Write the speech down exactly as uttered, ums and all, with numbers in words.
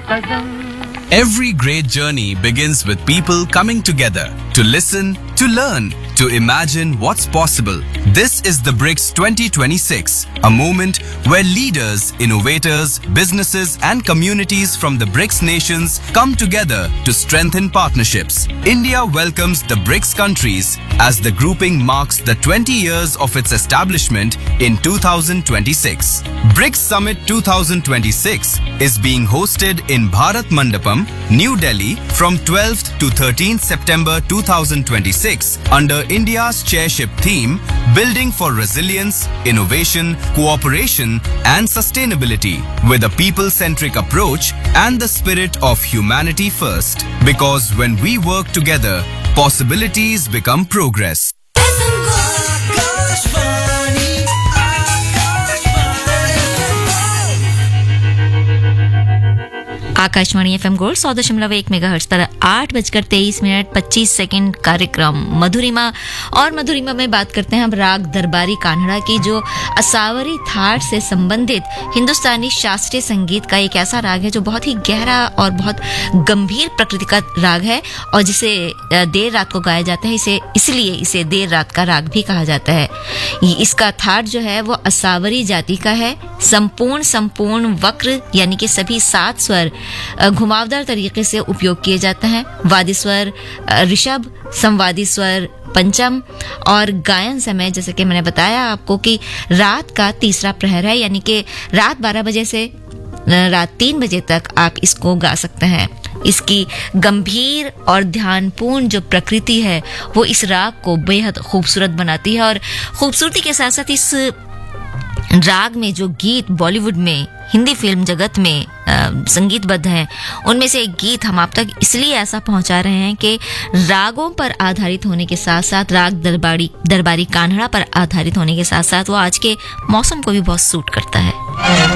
Every great journey begins with people coming together to listen, to learn, to imagine what's possible. This is the BRICS twenty twenty-six, a moment where leaders, innovators, businesses and communities from the BRICS nations come together to strengthen partnerships. India welcomes the BRICS countries as the grouping marks the twenty years of its establishment in two thousand twenty-six. BRICS Summit twenty twenty-six is being hosted in Bharat Mandapam, New Delhi from twelfth to thirteenth September two thousand twenty-six under India's chairship theme Building for Resilience, Innovation, Cooperation and Sustainability with a people-centric approach and the spirit of humanity first. Because when we work together, possibilities become progress. Akashvani FM gold सौ दशमलव एक megahertz पर आठ बजकर तेईस minute पच्चीस second कार्यक्रम मधुरिमा। और मधुरिमा में बात करते हैं अब राग दरबारी कान्हड़ा की, जो असावरी थाट से संबंधित हिंदुस्तानी शास्त्रीय संगीत का एक ऐसा राग है जो बहुत ही गहरा और बहुत गंभीर प्रकृति का राग है और जिसे देर रात को गाया जाता है, इसे इसलिए इसे देर रात का राग भी कहा जाता है। इसका थाट जो है वो असावरी जाति का है। संपूर्ण संपूर्ण वक्र यानी कि सभी सात स्वर घुमावदार तरीके से उपयोग किए जाते हैं। वादी स्वर ऋषभ, संवादी स्वर पंचम और गायन समय जैसे कि मैंने बताया आपको कि रात का तीसरा प्रहर है, यानी कि रात बारह बजे से रात तीन बजे तक आप इसको गा सकते हैं। इसकी गंभीर और ध्यानपूर्ण जो प्रकृति है वो इस राग को बेहद खूबसूरत बनाती है। और खूबसूरती के साथ साथ इस राग में जो गीत बॉलीवुड में, हिंदी फिल्म जगत में संगीतबद्ध हैं, उनमें से एक गीत हम आप तक इसलिए ऐसा पहुंचा रहे हैं कि रागों पर आधारित होने के साथ साथ राग दरबारी दरबारी कान्हड़ा पर आधारित होने के साथ साथ वो आज के मौसम को भी बहुत सूट करता है।